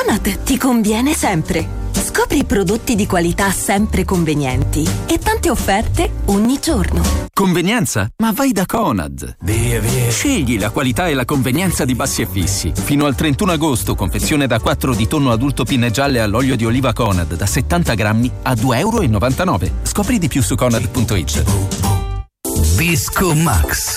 Conad ti conviene sempre. Scopri prodotti di qualità sempre convenienti e tante offerte ogni giorno. Convenienza? Ma vai da Conad. Via. Scegli la qualità e la convenienza di Bassi e Fissi. Fino al 31 agosto, confezione da 4 di tonno adulto pinne gialle all'olio di oliva Conad da 70 grammi a €2,99. Scopri di più su Conad.it. Visco Max.